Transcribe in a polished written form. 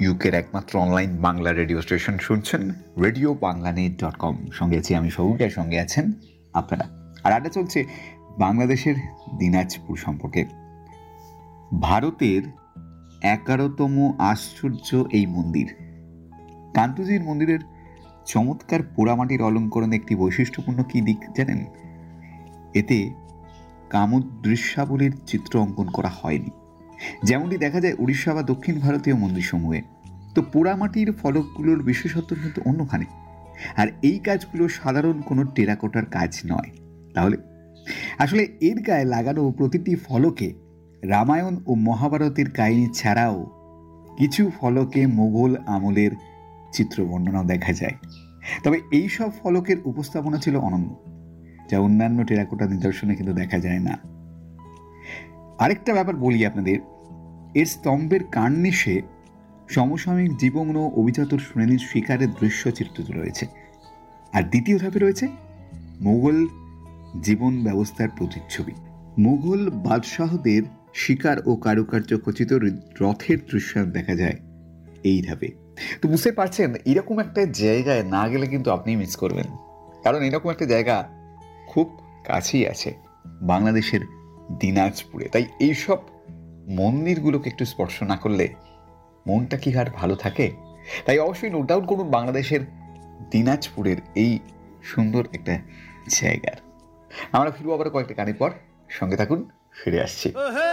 ইউকের একমাত্র online Bangla radio station শুনছেন RadioBanglaNet.com। সঙ্গে আছি আমি সৌরভ, সঙ্গে আছেন আপনারা। আর আড্ডা চলছে বাংলাদেশের দিনাজপুর সম্পর্কে। ভারতের 11তম আশ্চর্য এই মন্দির। কান্তজির মন্দিরের চমৎকার পোড়ামাটির অলঙ্করণে একটি বৈশিষ্ট্যপূর্ণ কী দিক জানেন? এতে কামোদৃশ্যাবলীর চিত্র অঙ্কন করা হয়নি, যেমনটি দেখা যায় উড়িষ্যা বা দক্ষিণ ভারতীয় মন্দিরসমূহে। তো পোড়ামাটির ফলকগুলোর বিশেষত্ব কিন্তু অন্যখানে। আর এই কাজগুলো সাধারণ কোনো টেরাকোটার কাজ নয়। তাহলে আসলে এর গায়ে লাগানো প্রতিটি ফলকে রামায়ণ ও মহাভারতের কাহিনী ছাড়াও কিছু ফলকে মোগল আমলের চিত্র বর্ণনাও দেখা যায়। তবে এই সব ফলকের উপস্থাপনা ছিল অনন্য, যা অন্যান্য টেরাকোটা নিদর্শনে কিন্তু দেখা যায় না। আরেকটা ব্যাপার বলি আপনাদের, এর স্তম্ভের কার্নিশে সমসাময়িক জীবন ও অভিজাতর শ্রেণীর শিকারের দৃশ্য চিত্রিত রয়েছে। আর দ্বিতীয় ধাপে রয়েছে মোগল জীবন ব্যবস্থার প্রতিচ্ছবি। মোগল বাদশাহদের শিকার ও কারুকার্য খচিত রথের দৃশ্য দেখা যায় এই ধাপে। তো বুঝতে পারছেন, এরকম একটা জায়গায় না গেলে কিন্তু আপনি মিস করবেন, কারণ এরকম একটা জায়গা খুব কাছেই আছে বাংলাদেশের দিনাজপুরে। তাই এইসব মন্দিরগুলোকে একটু স্পর্শ না করলে মনটা কি আর ভালো থাকে? তাই অবশ্যই নোট ডাউন করুন বাংলাদেশের দিনাজপুরের এই সুন্দর একটা জায়গার। আমরা ফিরবো আবার কয়েকটা গানের পর, সঙ্গে থাকুন, ফিরে আসছি।